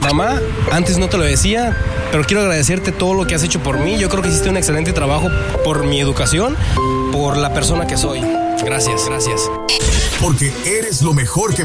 Mamá, antes no te lo decía, pero quiero agradecerte todo lo que has hecho por mí. Yo creo que hiciste un excelente trabajo por mi educación, por la persona que soy. Gracias. Porque eres lo mejor que